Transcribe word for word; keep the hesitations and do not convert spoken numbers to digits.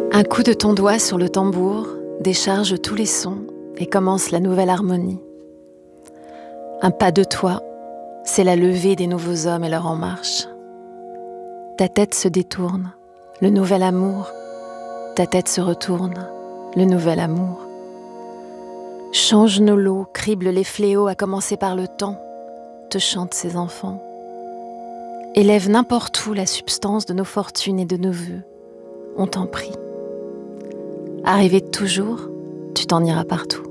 Un coup de ton doigt sur le tambour décharge tous les sons et commence la nouvelle harmonie. Un pas de toi, c'est la levée des nouveaux hommes et leur en marche. Ta tête se détourne, le nouvel amour. Ta tête se retourne, le nouvel amour. Change nos lots, crible les fléaux, à commencer par le temps, te chantent ces enfants. Élève n'importe où la substance de nos fortunes et de nos vœux. On t'en prie. Arrivé de toujours, tu t'en iras partout.